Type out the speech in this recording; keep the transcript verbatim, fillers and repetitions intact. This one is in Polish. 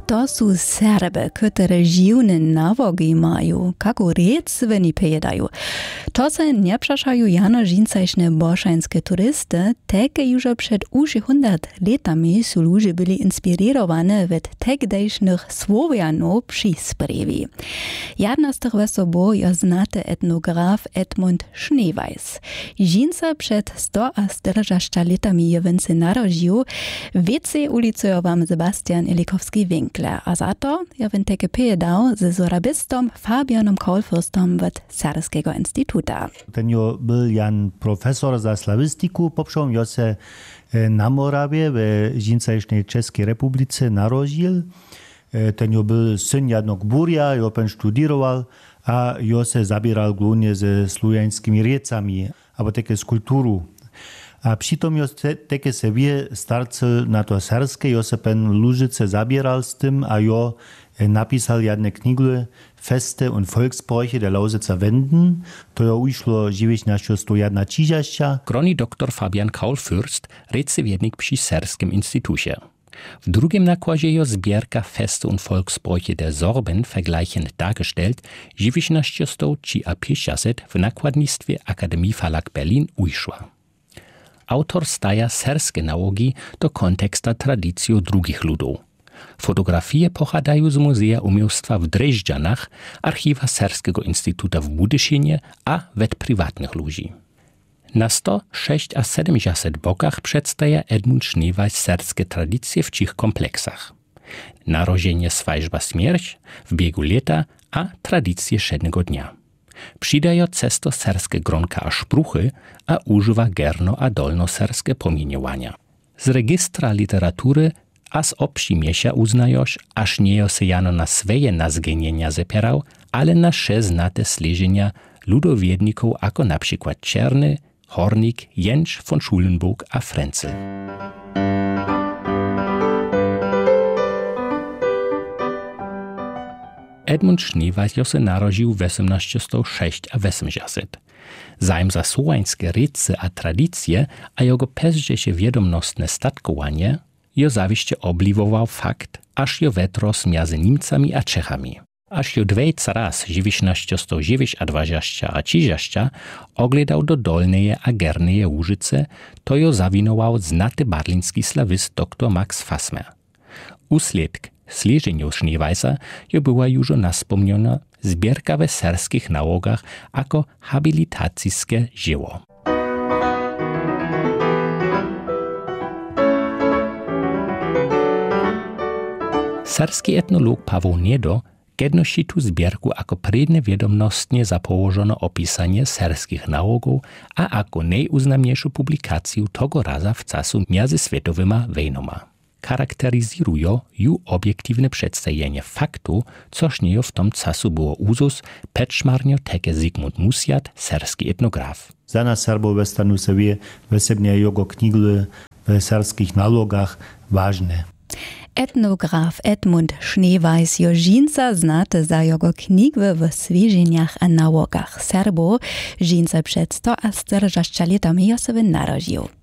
To sú Serby, ktoré živne nawogi majú, kako rec veni pejedajú. To sa nepřašajú jano žincajšne bošanské turisty, teke już przed uži hundert letami sú ludzie byli inspirowane ved tegdejšnych Słowianów przysprewi. Jedna z tych osobów je znate etnograf Edmund Schneeweiss. Žinca przed sto a czterdziestu letami je więcej narodził, wiece ulicują wam Sebastian Ilikowski-Winkler. A za to ja bym takie powiedział ze zorabistom Fabianem Kaulfürstom od Serskiego Instytuta. Ten jo był jan profesor za slawistiku, poprzez jo se na Morawie w žincajšnej Českej Republice narodził. Ten jo był syn jednog burja, jo pen studirował, a jo se zabieral głównie ze słowiańskimi riecami, albo takie z kulturu. A přitom jo teke se wie starce na to serskie, jo se pen Lužice zabieral s tym, a jo napisal jedne knigle Feste und Volksbräuche der Lausitzer Wenden. To jo ušlo dziewiętnaście sto jedna čižašća. Kroni doktor Fabian Kaulfürst, recewiednik przy Serskim Instytucie. W drugim nakładzie jo zbierka Feste und Volksbräuche der Sorben vergleichend dargestellt, dziewiętnaście sto pięćdziesiąt w nakładnictwie Akademii Verlag Berlin ujszła. Autor staja serskie nałogi do konteksta tradycją drugich ludów. Fotografie pochadają z Muzea Umiejstwa w Dreździanach, archiwa Serskiego Instytuta w Budyszynie, a wet prywatnych ludzi. Na sto sześć a siedemdziesiąt bokach przedstawia Edmund Schneeweiss serskie tradycje w cich kompleksach. Narodzenie, swajżba, śmierć, w biegu lata, a tradycje szednego dnia. Přidajo cesto serskie gronka a szpruchy, a używa gerno a dolnoserskie pomieniowania. Z registra literatury a z obsimiesia uznajoś, aż nie se jano na swoje nazgenienia zepierał, ale na sze znate sleżenia ludowiedników ako na przykład Czerny, Hornik, Jentsch von Schulenburg a Frenzel. Edmund Schneeweiss jo se narodził w osiemnaście sto sześć a osiemdziesiąt. Zajem za słowańskie ryce a tradycje, a jego pezdźesie wiedomnostne statkowanie, jo zawiście obliwował fakt, aż jo wetros między Niemcami a Czechami. Aż jo dwejc raz dziewiętnaście sto dziewięćdziesiąt a trzydzieści ogledał do Dolneje a Gerneje Łużyce, to jo zawinował znaty barliński slawist dr Max Fassmer. Usledk Sleżeniu Schneeweissa jo była już naspomniona zbierka we serskich nałogach jako habilitacijskie dzieło. Serski etnolog Paweł Niedo kednosi tu zbierku jako predne wiedomnostnie zapołożono opisanie serskich nałogów, a jako najuznamniejszą publikację tego raza w czasu między światowyma wojnoma. Charakteryzują ju obiektywne przedstawienie faktu, coż nie w tom czasu było uzus, peczmarnio teke Zygmunt Musiat, serski etnograf. Za nas Serbów we stanu se wie, wesebnie jego knigle w serskich nalogach ważne. Etnograf Edmund Schneeweiss jo žinca znate za jego knigwy w swieżeniach a nałogach Serbo, žinca przed sto a czterdziestu letami jo sobie narodził.